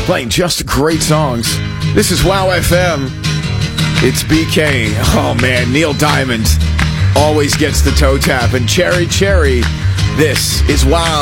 playing just great songs. This is Wow FM. It's BK. Oh man, Neil Diamond always gets the toe tap. And Cherry Cherry, this is Wow.